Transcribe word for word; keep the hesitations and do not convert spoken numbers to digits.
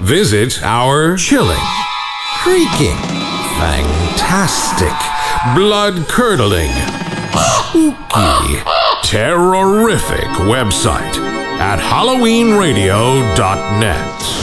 visit our chilling, freaking, fantastic, blood-curdling, spooky, terrorific website at halloween radio dot net.